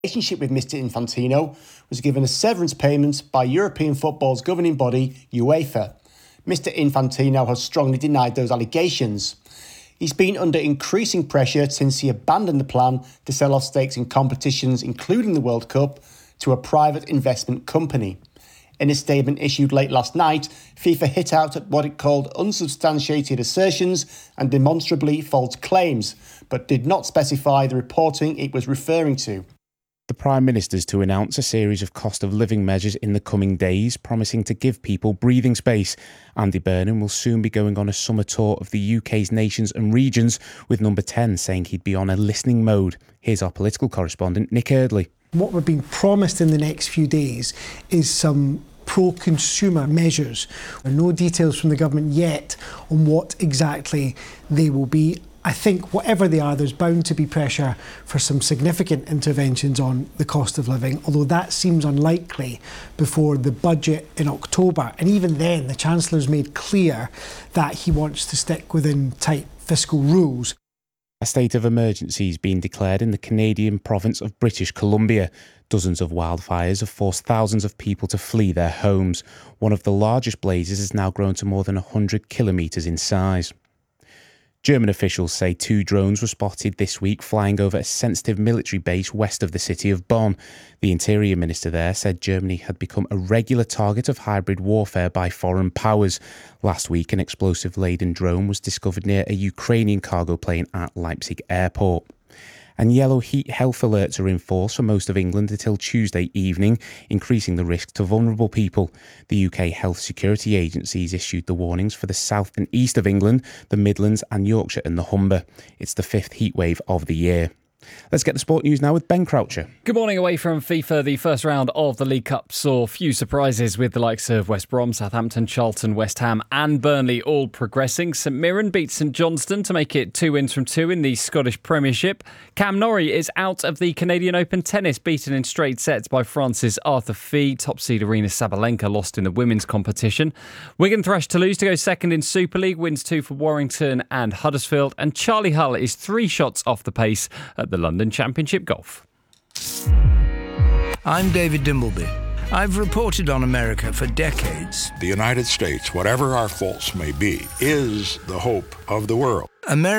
Relationship with Mr Infantino was given a severance payment by European football's governing body, UEFA. Mr Infantino has strongly denied those allegations. He's been under increasing pressure since he abandoned the plan to sell off stakes in competitions, including the World Cup, to a private investment company. In a statement issued late last night, FIFA hit out at what it called unsubstantiated assertions and demonstrably false claims, but did not specify the reporting it was referring to. The Prime Minister's to announce a series of cost of living measures in the coming days, promising to give people breathing space. Andy Burnham will soon be going on a summer tour of the UK's nations and regions, with Number 10 saying he'd be on a listening mode. Here's our political correspondent, Nick Eardley. What we're being promised in the next few days is some pro-consumer measures. There are no details from the government yet on what exactly they will be. I think whatever they are, there's bound to be pressure for some significant interventions on the cost of living, although that seems unlikely before the budget in October. And even then, the Chancellor's made clear that he wants to stick within tight fiscal rules. A state of emergency has been declared in the Canadian province of British Columbia. Dozens of wildfires have forced thousands of people to flee their homes. One of the largest blazes has now grown to more than 100 kilometres in size. German officials say 2 drones were spotted this week flying over a sensitive military base west of the city of Bonn. The Interior Minister there said Germany had become a regular target of hybrid warfare by foreign powers. Last week, an explosive-laden drone was discovered near a Ukrainian cargo plane at Leipzig airport. And yellow heat health alerts are in force for most of England until Tuesday evening, increasing the risk to vulnerable people. The UK Health Security Agencies issued the warnings for the south and east of England, the Midlands and Yorkshire and the Humber. It's the 5th heatwave of the year. Let's get the sport news now with Ben Croucher. Good morning. Away from FIFA, the first round of the League Cup saw few surprises with the likes of West Brom, Southampton, Charlton, West Ham and Burnley all progressing. St Mirren beat St Johnstone to make it 2 wins from 2 in the Scottish Premiership. Cam Norrie is out of the Canadian Open tennis, beaten in straight sets by France's Arthur Fee. Top seed Arina Sabalenka lost in the women's competition. Wigan thrashed Toulouse to go second in Super League, wins 2 for Warrington and Huddersfield. And Charlie Hull is 3 shots off the pace at the London Championship Golf. I'm David Dimbleby. I've reported on America for decades. The United States, whatever our faults may be, is the hope of the world. America